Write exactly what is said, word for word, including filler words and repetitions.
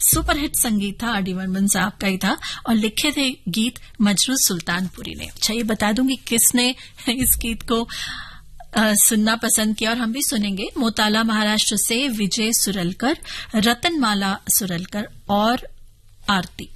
Superhit संगीत था, R D Burman साहब का ही था, और लिखे थे गीत मजरू सुल्तानपुरी ने। अच्छा, ये बता दूंगी किसने इस गीत को आ, सुनना पसंद किया, और हम भी सुनेंगे। मोताला महाराष्ट्र से विजय सुरलकर, रतनमाला सुरलकर और आरती।